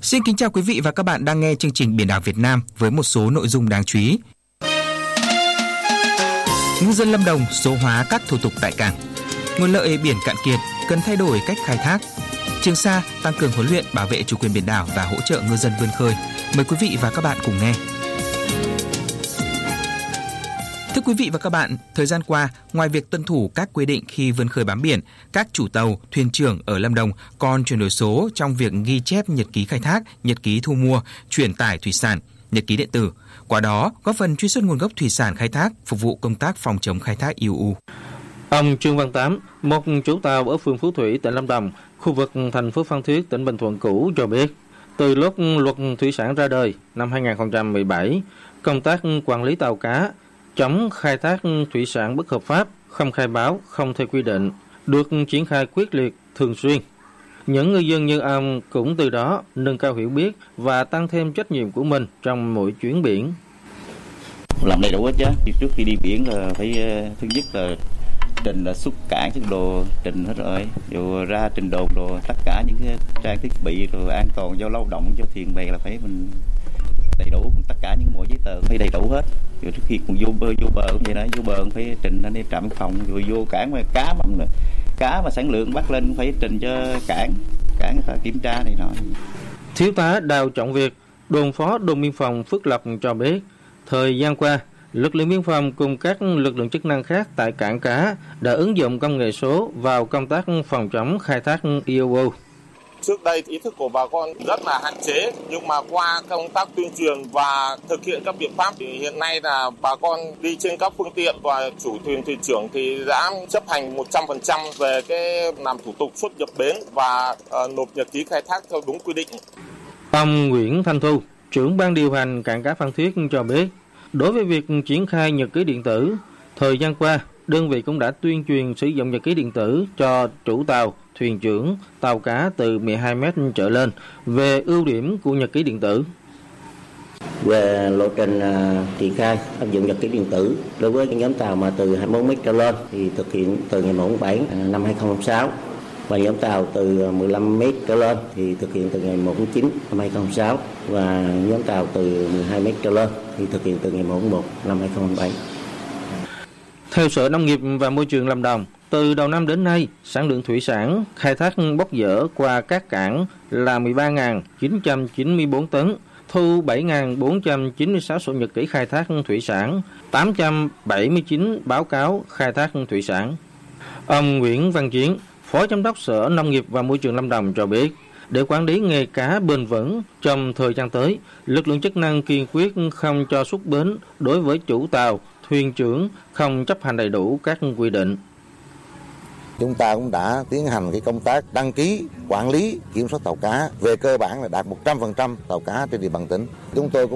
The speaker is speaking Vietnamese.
Xin kính chào quý vị và các bạn đang nghe chương trình Biển đảo Việt Nam với một số nội dung đáng chú ý. Ngư dân Lâm Đồng số hóa các thủ tục tại cảng. Nguồn lợi biển cạn kiệt, cần thay đổi cách khai thác. Trường Sa tăng cường huấn luyện bảo vệ chủ quyền biển đảo và hỗ trợ ngư dân vươn khơi. Mời quý vị và các bạn cùng nghe. Thưa quý vị và các bạn, thời gian qua, ngoài việc tuân thủ các quy định khi vươn khơi bám biển, các chủ tàu, thuyền trưởng ở Lâm Đồng còn chuyển đổi số trong việc ghi chép nhật ký khai thác, nhật ký thu mua, chuyển tải thủy sản, nhật ký điện tử. Qua đó, góp phần truy xuất nguồn gốc thủy sản khai thác, phục vụ công tác phòng chống khai thác IUU. Ông Trương Văn Tám, một chủ tàu ở phường Phú Thủy, tỉnh Lâm Đồng, khu vực thành phố Phan Thiết, tỉnh Bình Thuận cũ cho biết, từ lúc luật thủy sản ra đời năm 2017, công tác quản lý tàu cá, chống khai thác thủy sản bất hợp pháp, không khai báo, không theo quy định, được triển khai quyết liệt, thường xuyên. Những ngư dân như ông cũng từ đó nâng cao hiểu biết và tăng thêm trách nhiệm của mình trong mỗi chuyến biển. Làm đầy đủ hết chứ. Trước khi đi biển là phải thứ nhất là trình là xuất cảng các đồ trình hết rồi, rồi ra trình đồn đồ tất cả những cái trang thiết bị rồi an toàn cho lao động cho thuyền bè là phải mình đầy đủ, tất cả những mọi giấy tờ phải đầy đủ hết. Rồi trước khi cũng vô bờ cũng vậy đó, vô bờ cũng phải trình lên trạm biên phòng, rồi vô cảng mà cá mầm nữa, cá mà sản lượng bắt lên phải trình cho cảng người ta kiểm tra này nọ. Thiếu tá Đào Trọng Việt, đồn phó đồn biên phòng Phước Lộc cho biết, thời gian qua, lực lượng biên phòng cùng các lực lượng chức năng khác tại cảng cá đã ứng dụng công nghệ số vào công tác phòng chống khai thác IUU. Trước đây ý thức của bà con rất là hạn chế, nhưng mà qua công tác tuyên truyền và thực hiện các biện pháp thì hiện nay là bà con đi trên các phương tiện và chủ thuyền trưởng thì đã chấp hành 100% về cái làm thủ tục xuất nhập bến và nộp nhật ký khai thác theo đúng quy định. Ông Nguyễn Thanh Thu, trưởng ban điều hành cảng cá Phan Thiết cho biết, đối với việc triển khai nhật ký điện tử, thời gian qua, đơn vị cũng đã tuyên truyền sử dụng nhật ký điện tử cho chủ tàu, thuyền trưởng, tàu cá từ 12 mét trở lên về ưu điểm của nhật ký điện tử. Về lộ trình triển khai áp dụng nhật ký điện tử đối với nhóm tàu mà từ 21 mét trở lên thì thực hiện từ ngày 1 tháng 7 năm 2006. Và nhóm tàu từ 15 mét trở lên thì thực hiện từ ngày 1 tháng 9 năm 2006. Và nhóm tàu từ 12 mét trở lên thì thực hiện từ ngày 1 tháng 1 năm 2007. Theo Sở Nông nghiệp và Môi trường Lâm Đồng, từ đầu năm đến nay, sản lượng thủy sản khai thác bốc dỡ qua các cảng là 13.994 tấn, thu 7.496 sổ nhật ký khai thác thủy sản, 879 báo cáo khai thác thủy sản. Ông Nguyễn Văn Chiến, Phó Giám đốc Sở Nông nghiệp và Môi trường Lâm Đồng cho biết, để quản lý nghề cá bền vững trong thời gian tới, lực lượng chức năng kiên quyết không cho xuất bến đối với chủ tàu, thuyền trưởng không chấp hành đầy đủ các quy định. Chúng ta cũng đã tiến hành cái công tác đăng ký, quản lý, kiểm soát tàu cá. Về cơ bản là đạt 100% tàu cá trên địa bàn tỉnh. Chúng tôi cũng